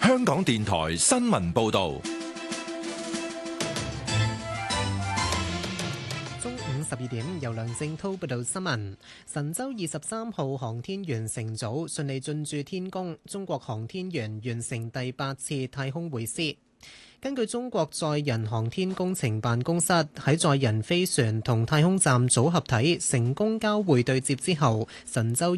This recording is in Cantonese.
香港電台新聞報道。 中午12點，由梁正滔報道新聞。神舟23號航天員乘組順利進駐天宮，中國航天員完成第8次太空會師。根據中國載人航天工程辦公室喺載人飛船同太空站組合體成功交會對接之後，神舟